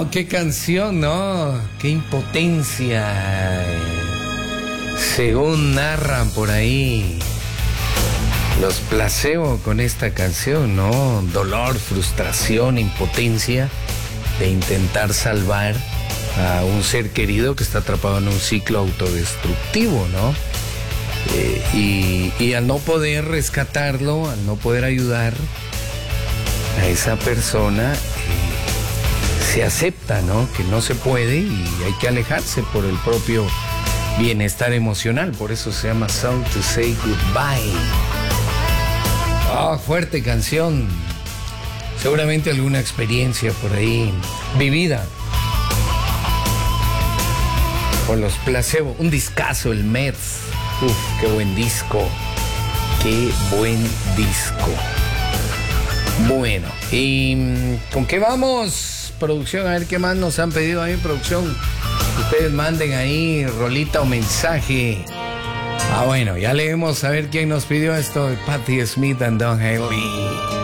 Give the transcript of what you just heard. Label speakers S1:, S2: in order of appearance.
S1: ¡Wow! ¡Qué canción, no! ¡Qué impotencia! Según narran por ahí los Placebo con esta canción, ¿no? Dolor, frustración, impotencia de intentar salvar a un ser querido que está atrapado en un ciclo autodestructivo, ¿no? Y al no poder rescatarlo, al no poder ayudar a esa persona, se acepta, ¿no? Que no se puede y hay que alejarse por el propio bienestar emocional. Por eso se llama Song to Say Goodbye. Fuerte canción. Seguramente alguna experiencia por ahí vivida con los Placebo. Un discazo, el Meds. Uf, qué buen disco. Qué buen disco. Bueno, ¿y con qué vamos, producción? A ver qué más nos han pedido ahí, producción. Ustedes manden ahí rolita o mensaje. Bueno, ya leemos a ver quién nos pidió esto de Patti Smith and Don Henley.